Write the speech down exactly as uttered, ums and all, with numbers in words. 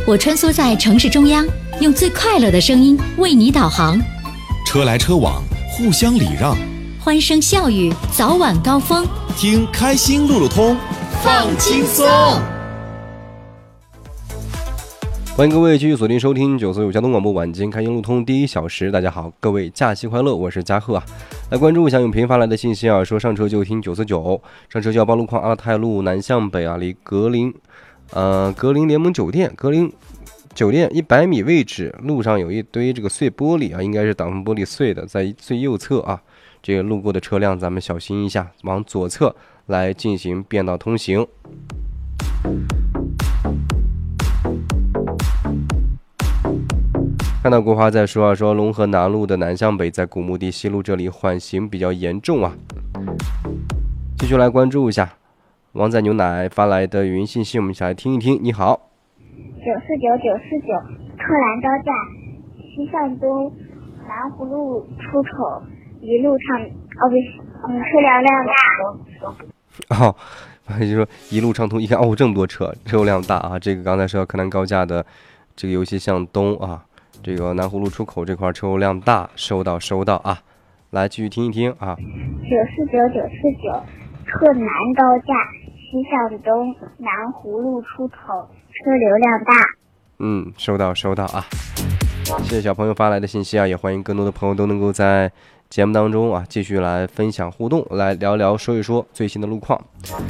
我穿梭在城市中央，用最快乐的声音为你导航。 车来车往，互相礼让， 欢声笑语，早晚高峰。 听开心路路通，放轻松。 欢迎各位继续锁定收听九四九交通广播晚间开心路通第一小时。大家好，各位假期快乐，我是嘉贺啊。来关注一下永平发来的信息啊，说上车就听九四九，上车就要报路况。阿泰路南向北啊，离格林呃格林联盟酒店格林酒店一百米位置，路上有一堆这个碎玻璃啊，应该是挡风玻璃碎的，在最右侧啊，这个路过的车辆咱们小心一下，往左侧来进行变道通行。看到国华在说啊，说龙河南路的南向北在古墓地西路这里缓行比较严重啊。继续来关注一下王仔牛奶发来的语音信息，我们一起来听一听。你好， 九四九九四九，特兰高架西向东南湖路出口一路畅哦不嗯车流量大哦，就说一路畅通，一看哦这么多车，车流量大啊。这个刚才说柯南高架的这个尤其向东啊，这个南湖路出口这块车流量大，收到收到啊。来继续听一听啊。 九四九九四九，特南高架西向东南湖路出口车流量大。 嗯，收到收到啊。谢谢小朋友发来的信息啊，也欢迎更多的朋友都能够在节目当中啊继续来分享互动，来聊聊说一说最新的路况。